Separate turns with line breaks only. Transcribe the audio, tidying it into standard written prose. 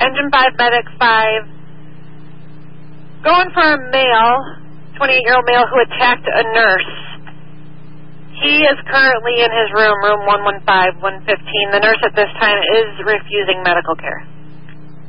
Engine 5, Medic 5. Going for a male, 28-year-old male who attacked a nurse. He is currently in his room 115, 115. The nurse at this time is refusing medical care.